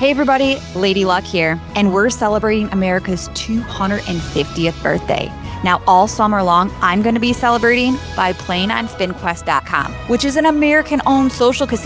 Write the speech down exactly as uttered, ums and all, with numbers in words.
Hey everybody, Lady Luck here, and we're celebrating America's two hundred fiftieth birthday. Now, all summer long, I'm going to be celebrating by playing on spin quest dot com, which is an American-owned social casino